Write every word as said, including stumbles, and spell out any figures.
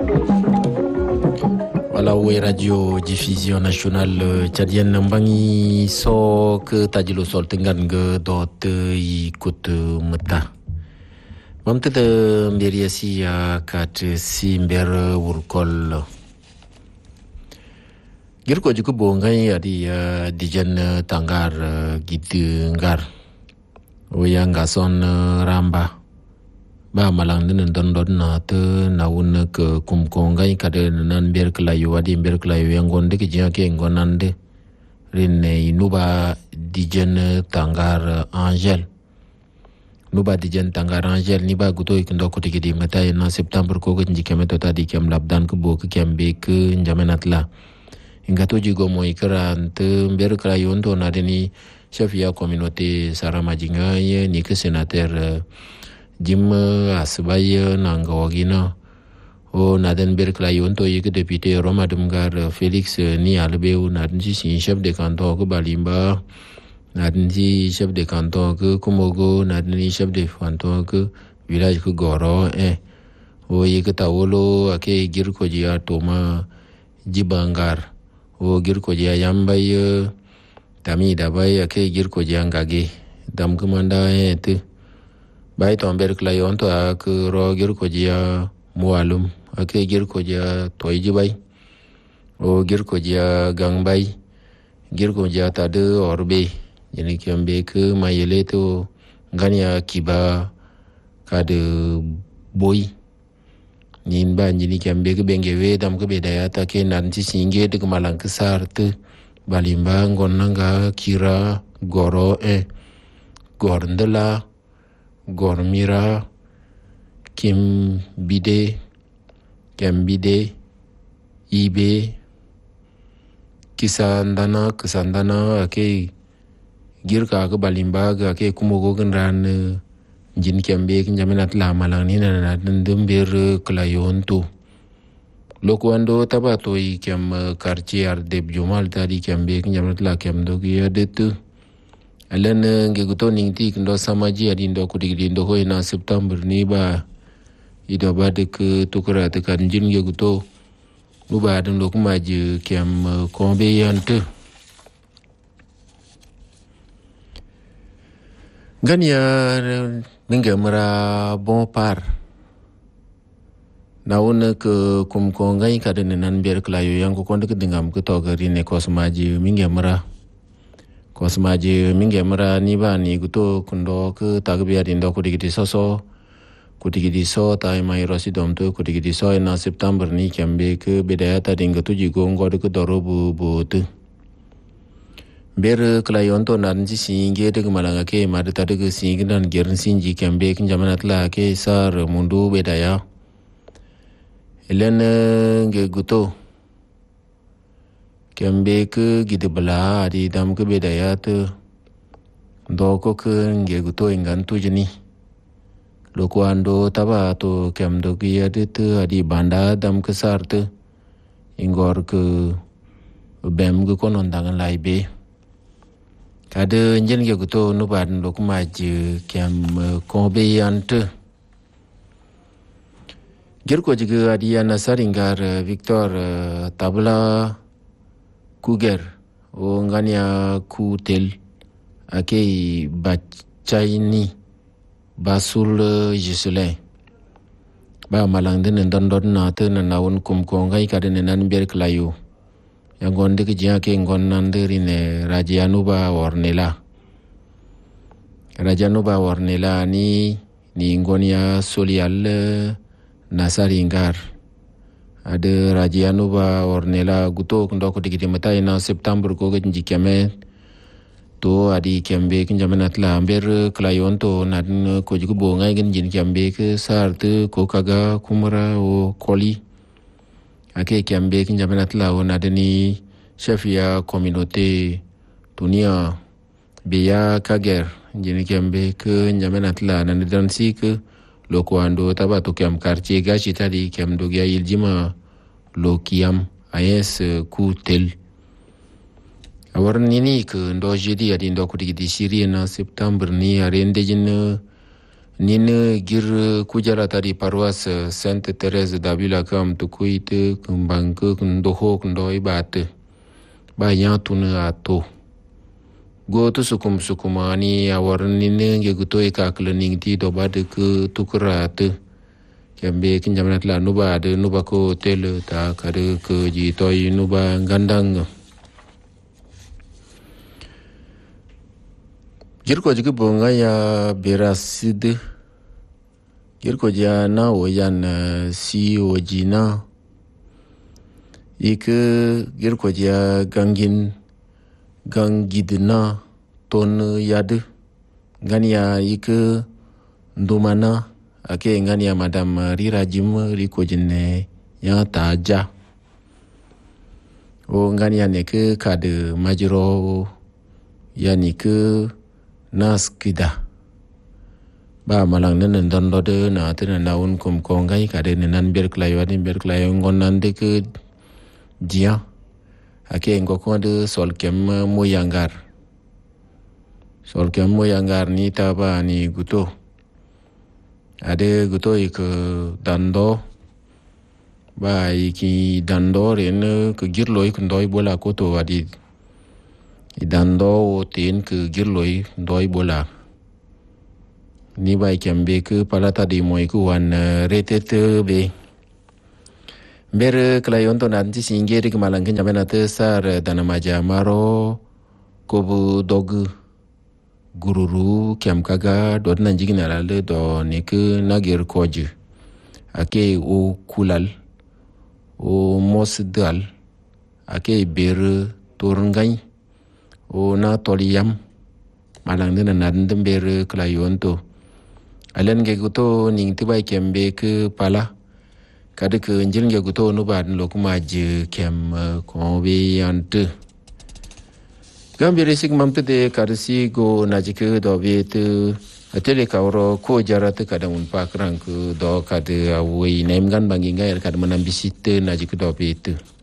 Voilà où est radio diffusion nationale tchadienne mbangi so ke tajilo sol tengan ge dot ikut meta. Mamte de mberia si ya kat si mber urkol. Girko juku bongai adi dijen tanggar gitu ngar. Oyang gason ramba. Ba malang din don don na te na un ke kum kongai kade nan ber klayu adi ber klayu yang gonde ke jia ke ngonande rinne nuba dijen tanggar angel nuba dijen tanggar angel ni ba guto ikindo ko tigi di meta na september ko ke njikame to tadi kem labdan ke bo ke kem be ke njamenatla inga to jigo mo ikran te ber klayu ndo na deni chef ya communauté sarama jinga ye ni ke sénateur Jim asbaya nanga wagina o naden berkla yonto yike député Roma Dumgar Félix ni albeu naden si chef de canton ko Balimba naden si chef de canton ko Kumogo naden si chef de canton ko village ko Goro eh o yike tawolo ake gir ko jiya toma jibangar o gir ko jiya yambay tami dabay ake gir ko jiya ngage dam komanda eh te Bai tomber klayon to ak ro gir ko jia mualum ak gir ko jia toyji bai o gir ko jia gang bai gir ko jia tade orbe yani kyambe ke mayele to ngania kiba kade boy nin ba ni kyambe ke benge we dam ke bedaya ta ke nan ci singe de malang ke sarte Balimba ngonanga kira goro e gorndela Gormira, Kim Bide, Kembide, Ibe, Kisandana, Kisandana, ake girka ke Balimba, ake Kumogo genran jin Kembe, Kinjaminat la malani na ndembir klayon tu. Lokwando tabato i kem quartier de Bjomal tadi Kembe, Kinjaminat la kem dogi adetu. Alen ngeguto ningti kendo samaji adi ndo kudigidi ndo hoi na September ni ba ido ba de ke tukura te kan jin ngeguto lu ba den lo kumaji kem kombe yante gania mingemra bon par na wona ke kum ko ngai ka den nan ber klayo yang ko konde ke dingam ke to gari ne kosmaji mingemra Kosmaji mingemra ni ba ni guto kundo ke tagbia dindo kudigidi soso kudigidi so tai mai rosi dom to kudigidi so na September ni kembe ke bedaya ta dinga tu jigo ngod ke dorobu bote ber klayon to nan ji singe de malanga ke mad ta de singe nan gerin sinji kembe kin jamanat la ke sar mundu bedaya elen nge guto Kembe ke gide bela di dam ke bedaya tu doko ke nge guto ingan tu jeni loko ando taba to kem do ki ade tu adi banda dam ke sar tu ingor ke bem ke konon dangan lai be kade njen nge guto nuban loko maji kem kombe yante gerko jiga adi anasaringar Victor tabla Kuger o ngania kutel akei bachaini basul jisule ba malang den ndon don na te na nawon kum ko ngai ka den nan ber klayo yang gonde ke jia ke ngon nan de rine rajanu ba warnela rajanu ba warnela ni ni ngonia solial nasaringar Ada Rajianu ba ornela guto kundo ko digiti matai na September ko gin jikame to adi kembe kin jamanat la amber klayon to nan ko jigo bo ngai gin jin kembe ke sarte ko kaga kumara o koli ake kembe kin jamanat la on adani chef ya communauté tunia beya kager jin kembe ke jamanat la nan dan sik loko ando taba to kem quartier gachi tadi kem do gya iljima lo kiam ayes kutel awar nini ke ndo jedi adi ndo kudi di Syria na September ni arende jin Nina gir kujara tadi paroisse Sainte Thérèse d'Avila kam tu kuite kumbanke kundoho kundoi bate ba yantuna ato go tu sukum sukumani awar nina ngeguto ika klening ti do bade ke tukurate kembe kinjamanat la nuba de nuba ko tel ta kare ke jitoi nuba gandang jirko jike bonga ya berasid jirko ja na oyan si ojina ike jirko ja gangin gangidna ton yad gania ike ndumana ake ngania madam rira jim riko jine ya taja o ngania ne ke kade majro yani ke naskida ba malang nan don do de na tena naun kum kongai kade nan ber klayo ni ber klayo ngonan de ke dia ake ngo ko de sol kem mo yangar sol kem mo yangar ni taba ni guto ade guto ik dando ba iki dando ren ke girloy kndoi bola ko to adi dando tin ke girloy ndoi bola ni ba kembe ke palata di moy ku wan retet be ber klayon to nanti singeri ke malang kenya benate sar danamaja maro kobu dog gururu kem kaga do nan jigina lalde do ne ke nagir koji ake o kulal o mosdal ake ber turngay o na toliyam malang dina nan ber klayon to alen ge guto ning tibai kembe ke pala kada ke njil ge guto no bad lokuma je kem ko be yante gambire sig mamte de karsi go najike do bete atele kawro ko jarate kada un pakrang ko do kada awi nem gan banginga kada manambisite najike do bete